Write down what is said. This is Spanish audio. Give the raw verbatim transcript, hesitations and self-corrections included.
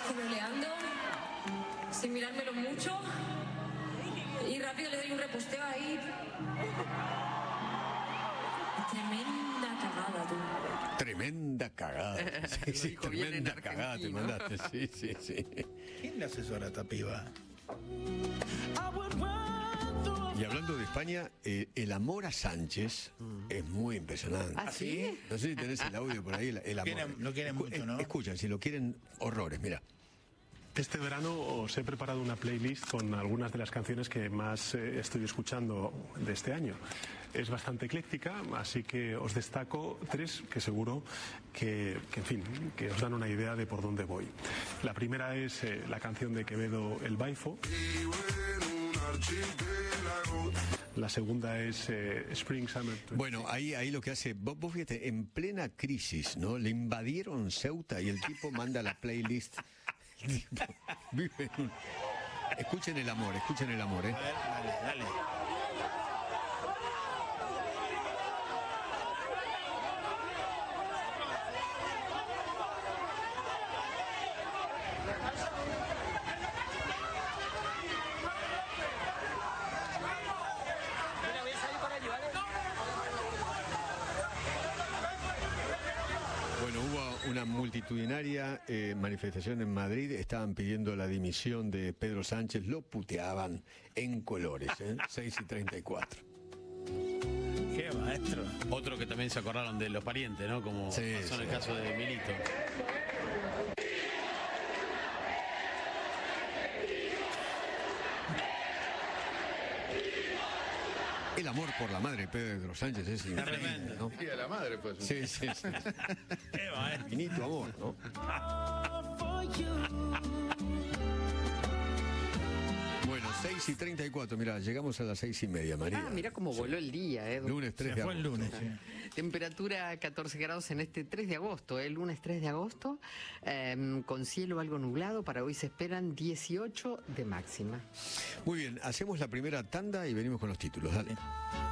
scrolleando, sin mirármelo mucho, y rápido le doy un reposteo ahí. Tremenda cagada, tú. Tremenda cagada. Sí, sí, tremenda cagada te mandaste. Sí, sí, sí. ¿Quién le asesora a esta piba? Y hablando de España, eh, el amor a Sánchez mm. es muy impresionante. ¿Ah, sí? No sé si tenés el audio por ahí, el, el amor. Quieren, lo quieren Escu mucho, ¿no? Escuchan, si lo quieren, horrores, mira. Este verano os he preparado una playlist con algunas de las canciones que más eh, estoy escuchando de este año. Es bastante ecléctica, así que os destaco tres que seguro que, que, en fin, que os dan una idea de por dónde voy. La primera es eh, la canción de Quevedo, El Baifo. La segunda es eh, Spring Summer. Bueno, ahí, ahí lo que hace, vos, vos fíjate, en plena crisis, ¿no? Le invadieron Ceuta y el tipo manda la playlist. El tipo vive en un... Escuchen el amor, escuchen el amor, ¿eh? A ver, dale, dale. Bueno, hubo una multitudinaria eh, manifestación en Madrid, estaban pidiendo la dimisión de Pedro Sánchez, lo puteaban en colores, ¿eh? seis y treinta y cuatro. Qué maestro. Otro que también se acordaron de los parientes, ¿no? Como sí, pasó en sí. el caso de Milito. El amor por la madre de Pedro Sánchez es increíble, ¿no? Y a la madre, pues. Sí, sí, sí. Qué maestro. Infinito amor, ¿no? Bueno, seis y treinta y cuatro, mira, llegamos a las seis y media, María. Ah, mira cómo voló el día, ¿eh? Lunes tres Se de fue el agosto. lunes, sí. Temperatura catorce grados en este tres de agosto, el ¿eh? lunes tres de agosto, eh, con cielo algo nublado. Para hoy se esperan dieciocho de máxima. Muy bien, hacemos la primera tanda y venimos con los títulos, dale.